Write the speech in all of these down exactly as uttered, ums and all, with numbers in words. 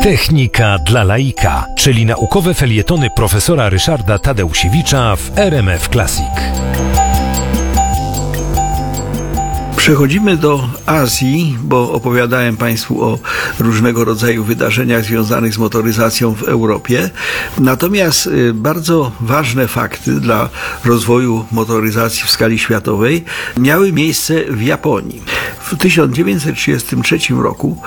Technika dla laika, czyli naukowe felietony profesora Ryszarda Tadeusiewicza w R M F Classic. Przechodzimy do Azji, bo opowiadałem Państwu o różnego rodzaju wydarzeniach związanych z motoryzacją w Europie. Natomiast bardzo ważne fakty dla rozwoju motoryzacji w skali światowej miały miejsce w Japonii. W tysiąc dziewięćset trzydziestym trzecim roku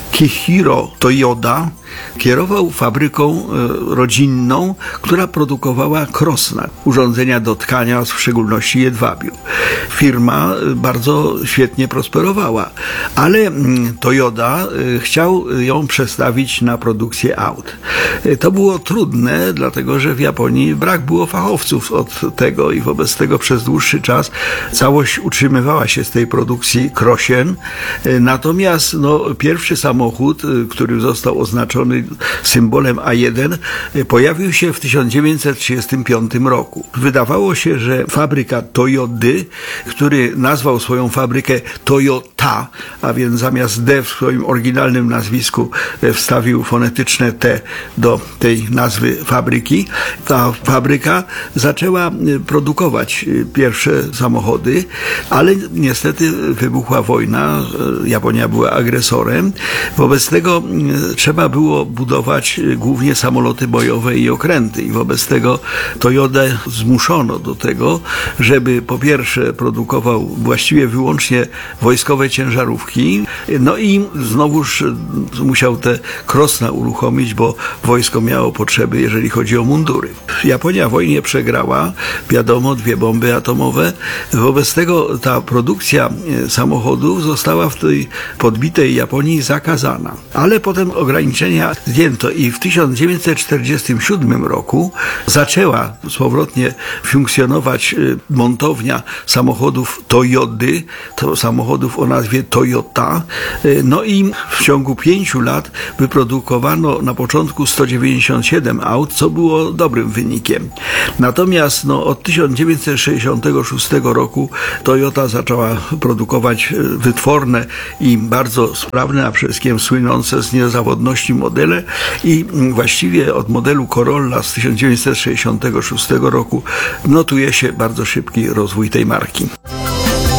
Kihiro Toyoda kierował fabryką rodzinną, która produkowała krosna, urządzenia do tkania, w szczególności jedwabiu. Firma bardzo świetnie prosperowała, ale Toyoda chciał ją przestawić na produkcję aut. To było trudne, dlatego że w Japonii brak było fachowców od tego i wobec tego przez dłuższy czas całość utrzymywała się z tej produkcji krosien. Natomiast no, pierwszy samochód, który został oznaczony symbolem A jeden, pojawił się w tysiąc dziewięćset trzydziestym piątym roku. Wydawało się, że fabryka Toyody, który nazwał swoją fabrykę Toyota, a więc zamiast D w swoim oryginalnym nazwisku wstawił fonetyczne T do tej nazwy fabryki, ta fabryka zaczęła produkować pierwsze samochody, ale niestety wybuchła wojna, Japonia była agresorem, wobec tego trzeba było budować głównie samoloty bojowe i okręty i wobec tego Toyodę zmuszono do tego, żeby po pierwsze produkował właściwie wyłącznie wojskowe ciężarówki, no i znowuż musiał te krosna uruchomić, bo wojsko miało potrzeby, jeżeli chodzi o mundury. Japonia w wojnie przegrała, wiadomo, dwie bomby atomowe, wobec tego ta produkcja samochodów została w tej podbitej Japonii zakazana, ale potem ograniczenia zdjęto i w tysiąc dziewięćset czterdziestym siódmym roku zaczęła powrotnie funkcjonować montownia samochodów Toyody, to samochodów o nazwie Toyota, no i w ciągu pięciu lat wyprodukowano na początku sto dziewięćdziesiąt siedem aut, co było dobrym wynikiem. Natomiast no, od tysiąc dziewięćset sześćdziesiątego szóstego roku Toyota zaczęła produkować wytworne i bardzo sprawne, a przede wszystkim słynące z niezawodności modele i właściwie od modelu Corolla z tysiąc dziewięćset sześćdziesiątego szóstego roku notuje się bardzo szybki rozwój tej marki.